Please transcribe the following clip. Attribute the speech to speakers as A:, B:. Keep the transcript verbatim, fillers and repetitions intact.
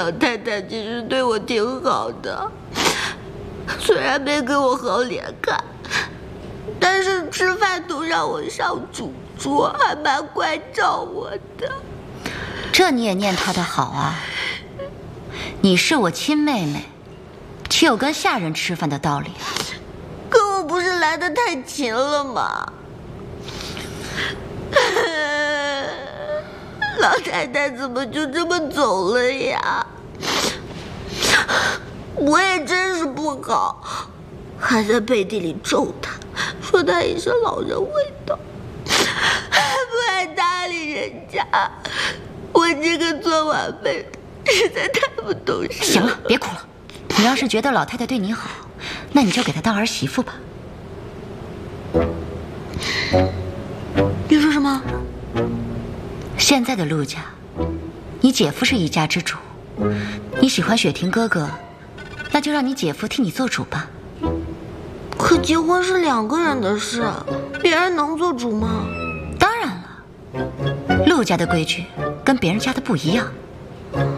A: 老太太其实对我挺好的，虽然没给我好脸看，但是吃饭都让我上主桌，还蛮关照我的。
B: 这你也念她的好啊？你是我亲妹妹，岂有跟下人吃饭的道理？
A: 可我不是来得太勤了吗？老太太怎么就这么走了呀？我也真是不好，还在背地里咒她，说她也是老人味道，不爱搭理人家。我这个做晚辈的实在太不懂事了。
B: 行了，别哭了。你要是觉得老太太对你好，那你就给她当儿媳妇吧。
A: 你说什么？
B: 现在的陆家，你姐夫是一家之主，你喜欢雪婷哥哥，那就让你姐夫替你做主吧。
A: 可结婚是两个人的事，别人能做主吗？
B: 当然了，陆家的规矩跟别人家的不一样。